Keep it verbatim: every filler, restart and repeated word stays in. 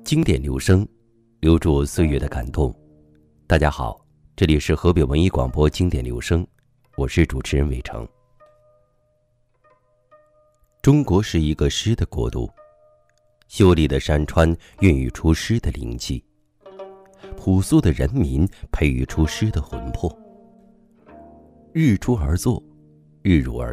经典留声，留住岁月的感动。大家好，这里是河北文艺广播经典留声，我是主持人伟成。中国是一个诗的国度，秀丽的山川孕育出诗的灵气，朴素的人民培育出诗的魂魄。日出而作，日入而